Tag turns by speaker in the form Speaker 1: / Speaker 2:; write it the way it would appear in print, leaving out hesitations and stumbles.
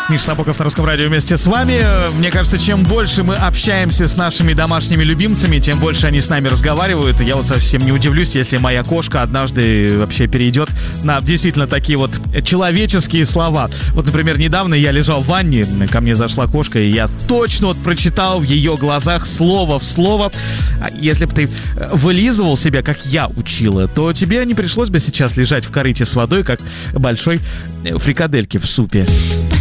Speaker 1: Миша Набоков на Русском радио вместе с вами. Мне кажется, чем больше мы общаемся с нашими домашними любимцами, тем больше они с нами разговаривают. Я вот совсем не удивлюсь, если моя кошка однажды вообще перейдет на действительно такие вот человеческие слова. Вот, например, недавно я лежал в ванне, ко мне зашла кошка, и я точно вот прочитал в ее глазах слово в слово. Если бы ты вылизывал себя, как я учила, то тебе не пришлось бы сейчас лежать в корыте с водой, как большой фрикадельки в супе.